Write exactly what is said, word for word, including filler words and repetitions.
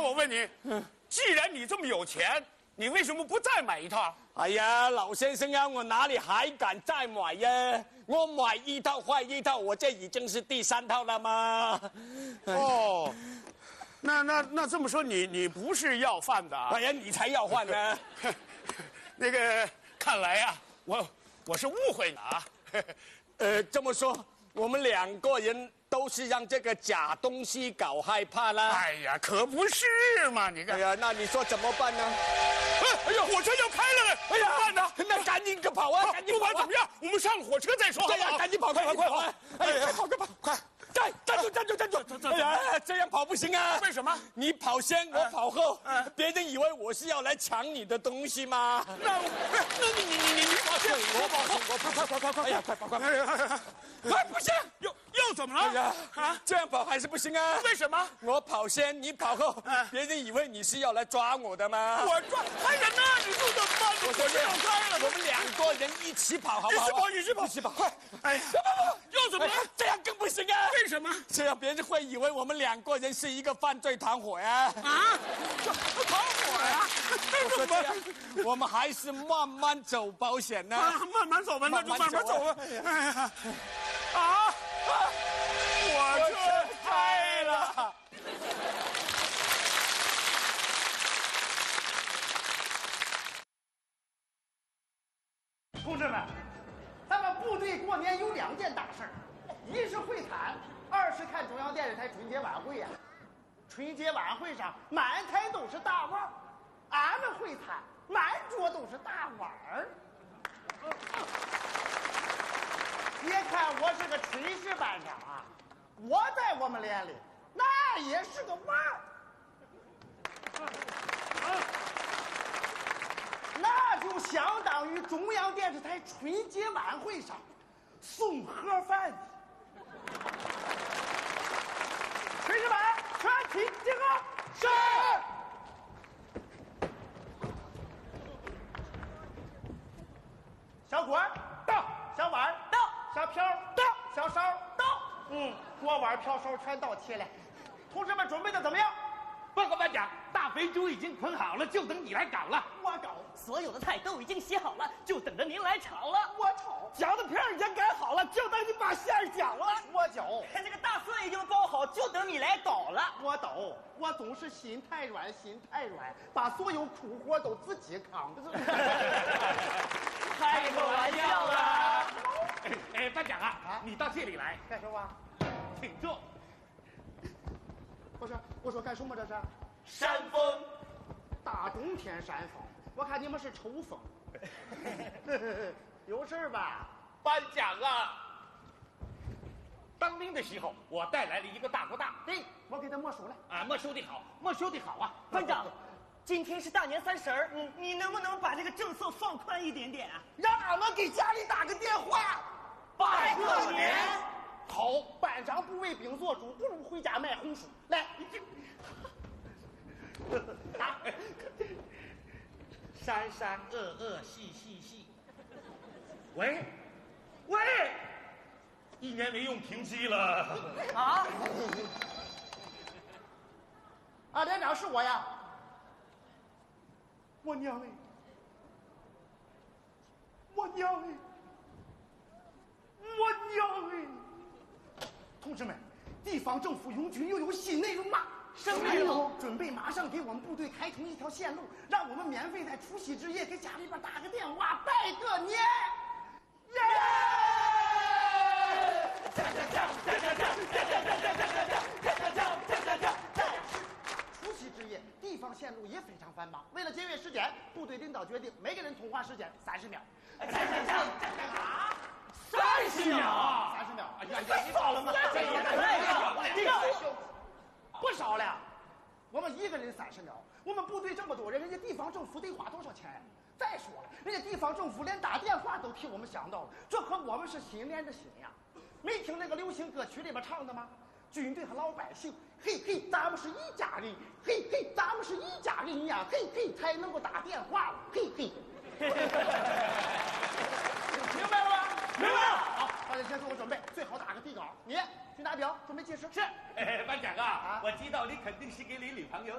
我问你，既然你这么有钱，你为什么不再买一套？ 哎呀，老先生啊，我哪里还敢再买呀？我买一套换一套，我这已经是第三套了吗？ 哦，那那那这么说，你你不是要饭的啊？ 哎呀，你才要换呢！ 那个，看来呀、啊，我我是误会了啊。 呃，这么说，我们两个人都是让这个假东西搞害怕啦。 哎呀，可不是嘛！你看， 哎呀，那你说怎么办呢？ 哎呀，火车要开了！哎呀，办呢？ 那赶紧个跑啊！赶紧跑啊！ 不管怎么样，我们上火车再说。 对呀，赶紧跑，快跑，快跑！哎呀，快跑，快跑，快！站站住，站住，站住！哎呀，这样跑不行啊！ 为什么？ 你跑先，我跑后，别人以为我是要来抢你的东西吗？ 那那你你你你你跑先， 我跑后，我跑，快快快快！哎呀，快跑快！哎呀，快不行！ 又又怎么了？ 哎呀， 啊， 这样跑还是不行啊！ 为什么？ 我跑先，你跑后，别人以为你是要来抓我的吗？ 我抓还人呢？你说怎么办？ 我说要开了， 我们两个人一起跑，好不好？ 一起跑，一起跑， 一起跑！ 快！哎呀，又怎么了？ 这样更不行啊！ 为什么？ 这样别人会以为我们两个人是一个犯罪团伙呀！ 啊，团伙呀！ 我说这样，我们还是慢慢走保险呢。 啊，慢慢走吧，那就慢慢走吧。哎呀，啊，火车开了。 同志们，咱们部队过年有两件大事儿，一是会餐，二是看中央电视台春节晚会呀、啊。春节晚会上满台都是大腕儿，俺们会餐满桌都是大碗儿。别看我是个炊事班长啊，我在我们连里那也是个腕儿。那就相当于中央电视台春节晚会上送盒饭的。炊事班全体集合。是。小锅到，小碗到，小瓢到，小勺到。嗯，锅碗瓢勺全到齐了。同志们准备的怎么样？ 报告班长，大肥猪已经捆好了，就等你来搞了。 我搞。 所有的菜都已经洗好了，就等着您来炒了。 我炒。 饺子皮已经擀好了，就等你把馅儿搅了。 我搅。 这个大蒜已经包好，就等你来捣了。 我捣。我总是心太软，心太软，把所有苦活都自己扛。 开个玩笑啦！ 哎哎，班长啊，啊你到这里来干什么？ 请坐。 不是，我说干什么这是？ 扇风。 大冬天扇风，我看你们是抽风。有事吧？ 班长啊，当兵的时候我带来了一个大哥大， 对，我给他没收了。 啊，没收的好，没收的好啊。 班长，今天是大年三十儿，嗯，你能不能把这个政策放宽一点点啊？ 让俺们给家里打个电话， 拜个年。 好，班长不为兵做主，不如回家卖红薯。来， 打。三三二二四四四。喂，喂，一年没用停机了。 啊？ 啊，连长是我呀。我娘哎！我娘哎！我娘哎！同志们，地方政府拥军又有新内容了， 什么内容？ 准备马上给我们部队开通一条线路，让我们免费在除夕之夜给家里边打个电话，拜个年。耶！除夕之夜，地方线路也非常繁忙。为了节约时间，部队领导决定每个人通话时间三十秒。 三十秒？ 三十秒？ 三十秒？ 哎呀，你少了吗？ 太少了，这个不少了。我们一个人三十秒，我们部队这么多人，人家地方政府得花多少钱？再说了，人家地方政府连打电话都替我们想到了，这和我们是心连着心呀。没听那个流行歌曲里边唱的吗？军队和老百姓，嘿嘿，咱们是一家人，嘿嘿，咱们是一家人呀，嘿嘿，才能够打电话了，嘿嘿。明白了吗？ 明白了。 好，大家先做好准备，最好打个底稿。你去拿表，准备计时。 是。哎，班长啊，啊我知道你肯定是给你女朋友